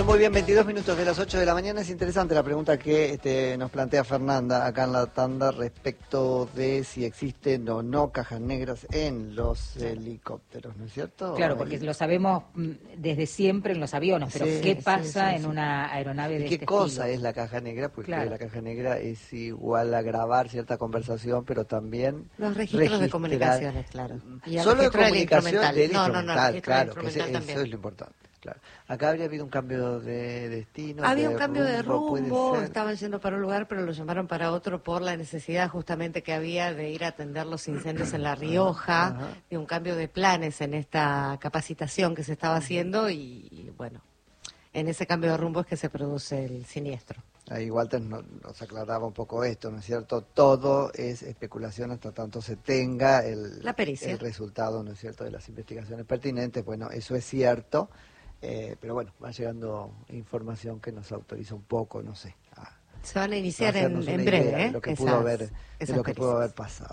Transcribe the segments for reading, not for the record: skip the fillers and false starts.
muy bien, 22 minutos de las 8 de la mañana. Es interesante la pregunta que nos plantea Fernanda acá en la tanda respecto de si existen o no cajas negras en los helicópteros, ¿no es cierto? Claro, porque lo sabemos desde siempre en los aviones, pero Sí, ¿qué pasa sí. en una aeronave de ¿Y este qué cosa estilo? es la caja negra? Porque Claro. la caja negra es igual a grabar cierta conversación, pero también los registros de comunicaciones, claro. Y solo de comunicación del instrumental, claro, que eso es lo importante. Claro. Acá habría habido un cambio de destino. Había un cambio de rumbo, puede ser. estaban yendo para un lugar, pero lo llamaron para otro por la necesidad justamente que había de ir a atender los incendios en La Rioja, de un cambio de planes en esta capacitación que se estaba haciendo y bueno, en ese cambio de rumbo es que se produce el siniestro. Ahí Walter nos aclaraba un poco esto, ¿no es cierto? Todo es especulación hasta tanto se tenga la pericia, el resultado, ¿no es cierto?, de las investigaciones pertinentes. Bueno, eso es cierto. Pero bueno, va llegando información que nos autoriza un poco, no sé. Se van a iniciar en breve, de lo que pudo haber pasado.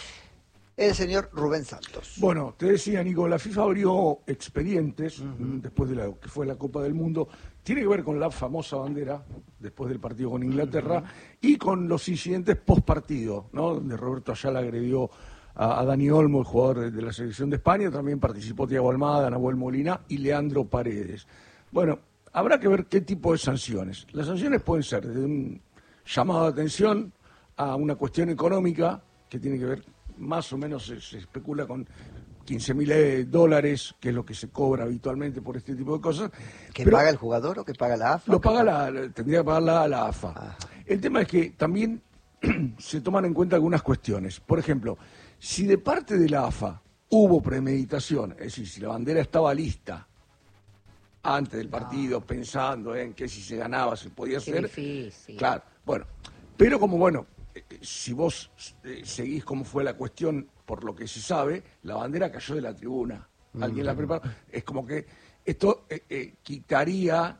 El señor Rubén Santos. Bueno, te decía, Nico, la FIFA abrió expedientes después de lo que fue la Copa del Mundo. Tiene que ver con la famosa bandera, después del partido con Inglaterra, y con los incidentes post partido, ¿no? Donde Roberto Ayala agredió a Dani Olmo, el jugador de la selección de España. También participó Thiago Almada, Nahuel Molina y Leandro Paredes. Bueno, habrá que ver qué tipo de sanciones. Las sanciones pueden ser desde un llamado de atención a una cuestión económica que tiene que ver, más o menos se especula con $15.000, que es lo que se cobra habitualmente por este tipo de cosas. ¿Que paga el jugador o que paga la AFA? Lo paga tendría que pagar la AFA. Ajá. El tema es que también se toman en cuenta algunas cuestiones. Por ejemplo, si de parte de la AFA hubo premeditación, es decir, si la bandera estaba lista antes del partido, pensando en que si se ganaba se podía hacer. Difícil. Claro, bueno. Pero si vos seguís cómo fue la cuestión, por lo que se sabe, la bandera cayó de la tribuna. Alguien la preparó. Es como que esto le quitaría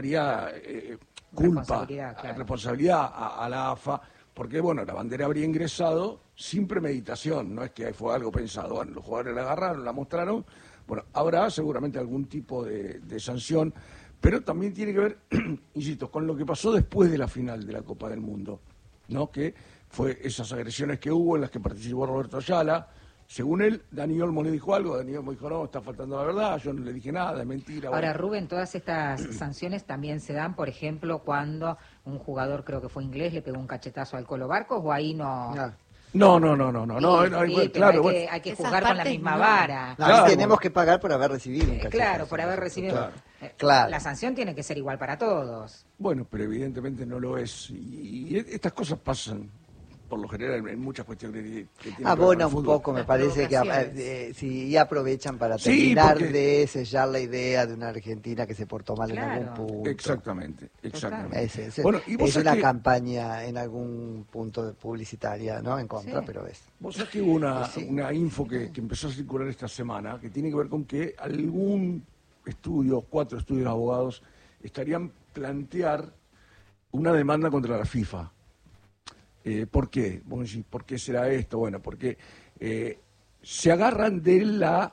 culpa, responsabilidad a la AFA, porque la bandera habría ingresado sin premeditación, no es que fue algo pensado. Bueno, los jugadores la agarraron, la mostraron. Bueno, habrá seguramente algún tipo de sanción, pero también tiene que ver, insisto, con lo que pasó después de la final de la Copa del Mundo, ¿no? Que fue esas agresiones que hubo en las que participó Roberto Ayala. Según él, Dani Olmo le dijo algo, Dani Olmo dijo, no, está faltando la verdad, yo no le dije nada, es mentira. Ahora, Rubén, todas estas sanciones también se dan, por ejemplo, cuando un jugador, creo que fue inglés, le pegó un cachetazo al Colo Barcos, o ahí no... No, claro, hay que jugar con la misma vara. Claro. Tenemos que pagar por haber recibido un cachetazo. Claro, por haber recibido... Claro. La sanción tiene que ser igual para todos. Bueno, pero evidentemente no lo es. Y estas cosas pasan, por lo general, en muchas cuestiones que tienen abona un poco, me parece que sí, aprovechan para terminar de sellar la idea de una Argentina que se portó mal en algún punto. Exactamente. Es una campaña en algún punto publicitaria, ¿no? En contra, pero es. Vos sabés que hubo una info que empezó a circular esta semana, que tiene que ver con que algún 4 estudios de abogados estarían plantear una demanda contra la FIFA. ¿Por qué? Vos decís, ¿por qué será esto? Bueno, porque se agarran de la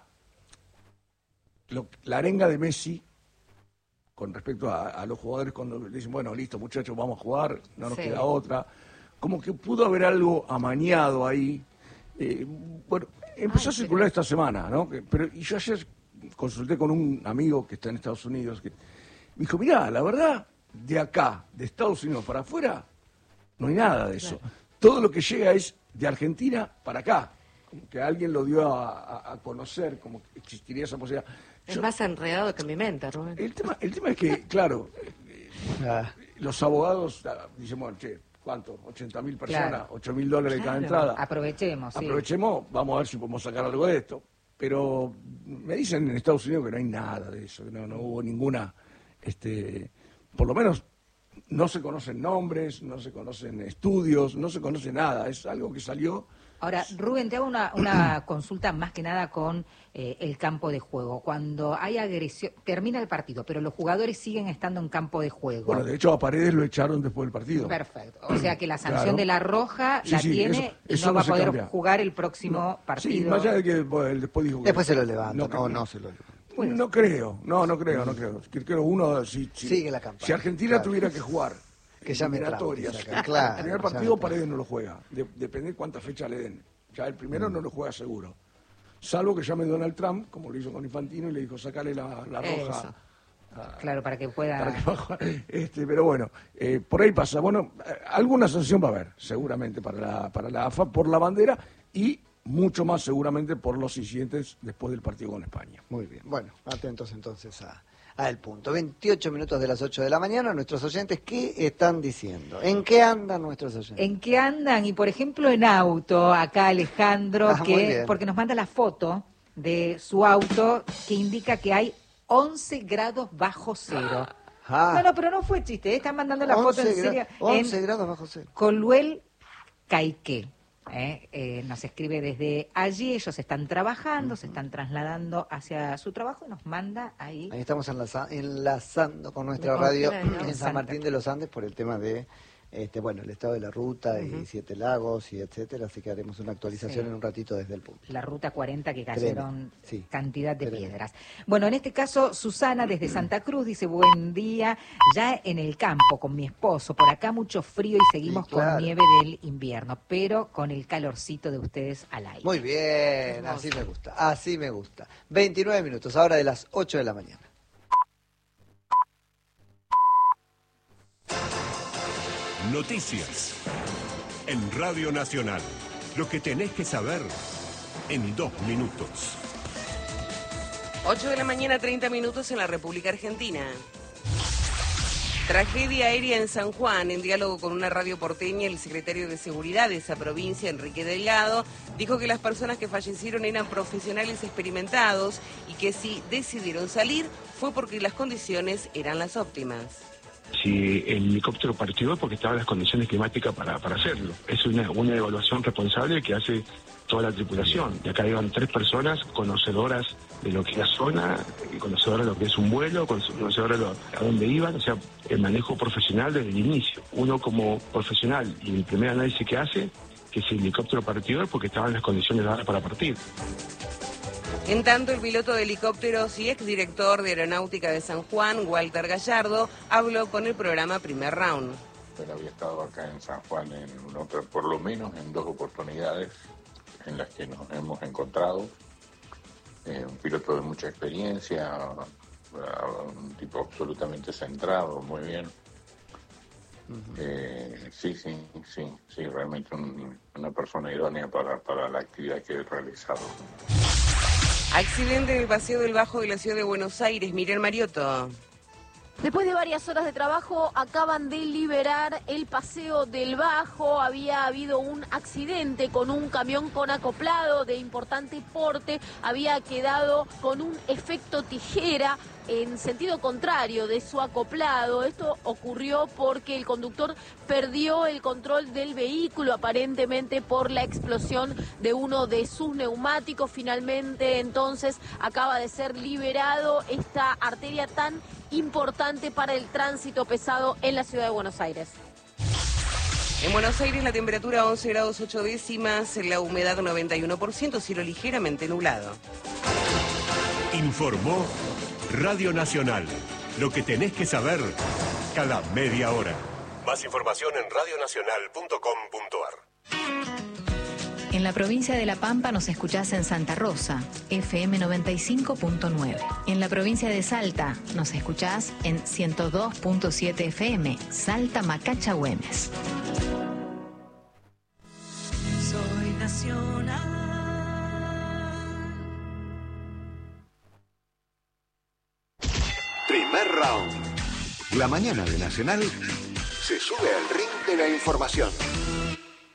arenga de Messi con respecto a los jugadores cuando le dicen, bueno, listo muchachos, vamos a jugar, no nos queda otra. Como que pudo haber algo amañado ahí. Empezó a circular esta semana, ¿no? Y yo ayer consulté con un amigo que está en Estados Unidos, que me dijo, mirá, la verdad, de acá, de Estados Unidos para afuera, no hay nada de eso. Claro. Todo lo que llega es de Argentina para acá. Como que alguien lo dio a conocer, como que existiría esa posibilidad. Es más enredado que mi mente, Rubén. El tema es que, claro, los abogados dicen, bueno, ¿cuánto? 80.000 personas, claro. $8.000 cada entrada. Aprovechemos, vamos a ver si podemos sacar algo de esto. Pero me dicen en Estados Unidos que no hay nada de eso, que no hubo ninguna, por lo menos no se conocen nombres, no se conocen estudios, no se conoce nada, es algo que salió. Ahora, Rubén, te hago una consulta más que nada con el campo de juego. Cuando hay agresión, termina el partido, pero los jugadores siguen estando en campo de juego. Bueno, de hecho a Paredes lo echaron después del partido. Perfecto. O sea que la sanción de la roja la tiene eso y no va a poder cambia. jugar el próximo partido. Sí, más allá de que después dijo que... Después se lo levanta, no se lo levanta. Bueno, no creo. Creo uno, Sigue la campaña. Si Argentina Claro. tuviera que jugar Que llame eliminatorias, Trump, dice acá. Claro, el primer que partido llame Paredes no lo juega, depende de cuántas fechas le den. Ya el primero no lo juega seguro. Salvo que llame Donald Trump, como lo hizo con Infantino, y le dijo, sacale la roja. claro, para que pueda... Para que baja. Pero bueno, por ahí pasa. Bueno, alguna sanción va a haber, seguramente, para la AFA por la bandera y mucho más seguramente por los incidentes después del partido con España. Muy bien. Bueno, atentos entonces a el punto. 28 minutos de las 8 de la mañana. Nuestros oyentes, ¿qué están diciendo? ¿En qué andan nuestros oyentes? ¿En qué andan? Y por ejemplo en auto, acá Alejandro, muy bien. porque nos manda la foto de su auto que indica que hay 11 grados bajo cero. Ah. No, pero no fue chiste, están mandando la foto en serio. 11 en grados bajo cero. Coluel Caique. Nos escribe desde allí, ellos están trabajando, se están trasladando hacia su trabajo y nos manda ahí. Ahí estamos enlazando con nuestra De radio cualquiera, ¿no? en San Martín de los Andes por el tema de el estado de la ruta y Siete Lagos y etcétera, así que haremos una actualización Sí. en un ratito desde el punto. La ruta 40 que cayeron Tremendo, sí. cantidad de Tremendo. piedras. Bueno, en este caso, Susana desde Santa Cruz dice, buen día, ya en el campo con mi esposo, por acá mucho frío y seguimos Sí, claro. con nieve del invierno, pero con el calorcito de ustedes al aire. Muy bien, así me gusta, así me gusta. 29 minutos, ahora de las 8 de la mañana. Noticias en Radio Nacional. Lo que tenés que saber en 2 minutos. 8 de la mañana, 30 minutos en la República Argentina. Tragedia aérea en San Juan. En diálogo con una radio porteña, el secretario de Seguridad de esa provincia, Enrique Delgado, dijo que las personas que fallecieron eran profesionales experimentados y que si decidieron salir fue porque las condiciones eran las óptimas. Si el helicóptero partió es porque estaban las condiciones climáticas para hacerlo. Es una evaluación responsable que hace toda la tripulación. Y acá iban 3 personas conocedoras de lo que es la zona, conocedoras de lo que es un vuelo, conocedoras de a dónde iban, o sea, el manejo profesional desde el inicio. Uno como profesional y el primer análisis que hace, que si el helicóptero partió es porque estaban las condiciones dadas para partir. En tanto, el piloto de helicópteros y exdirector de Aeronáutica de San Juan, Walter Gallardo, habló con el programa Primer Round. Pero había estado acá en San Juan por lo menos en 2 oportunidades en las que nos hemos encontrado. Un piloto de mucha experiencia, un tipo absolutamente centrado, muy bien. Sí, realmente una persona idónea para la actividad que he realizado. Accidente en el Paseo del Bajo de la ciudad de Buenos Aires. Miriam Mariotto. Después de varias horas de trabajo, acaban de liberar el Paseo del Bajo. Había habido un accidente con un camión con acoplado de importante porte. Había quedado con un efecto tijera en sentido contrario de su acoplado. Esto ocurrió porque el conductor perdió el control del vehículo, aparentemente por la explosión de uno de sus neumáticos. Finalmente, entonces, acaba de ser liberado esta arteria tan importante para el tránsito pesado en la ciudad de Buenos Aires. En Buenos Aires la temperatura 11 grados 8 décimas, la humedad 91%, cielo ligeramente nublado. Informó Radio Nacional. Lo que tenés que saber cada media hora. Más información en radionacional.com.ar. En la provincia de La Pampa nos escuchás en Santa Rosa, FM 95.9. En la provincia de Salta nos escuchás en 102.7 FM, Salta Macacha Güemes. Soy nacional. Primer round. La mañana de Nacional se sube al ring de la información.